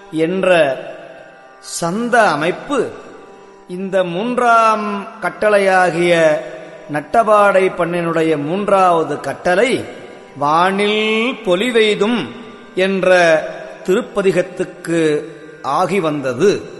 என்ற சந்த அமைப்பு இந்த மூன்றாம் கட்டளையாகிய நட்டபாடை பண்ணினுடைய மூன்றாவது கட்டளை வானில் பொலிவெய்தும் என்ற திருப்பதிகத்துக்கு ஆகி வந்தது.